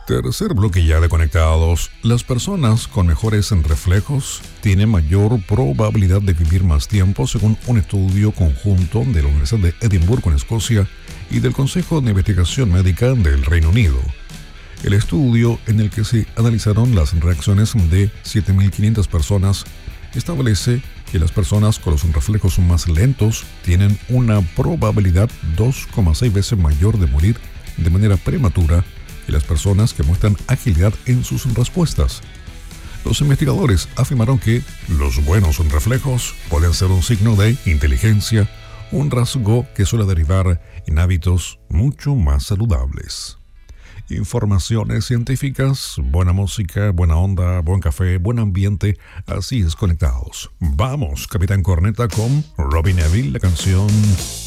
Tercer bloque ya de conectados. Las personas con mejores reflejos tienen mayor probabilidad de vivir más tiempo, según un estudio conjunto de la Universidad de Edimburgo en Escocia y del Consejo de Investigación Médica del Reino Unido. El estudio, en el que se analizaron las reacciones de 7.500 personas, establece que las personas con los reflejos más lentos tienen una probabilidad 2,6 veces mayor de morir de manera prematura y las personas que muestran agilidad en sus respuestas. Los investigadores afirmaron que los buenos reflejos pueden ser un signo de inteligencia, un rasgo que suele derivar en hábitos mucho más saludables. Informaciones científicas, buena música, buena onda, buen café, buen ambiente, así es Conectados. Vamos, Capitán Corneta con Robbie Neville, la canción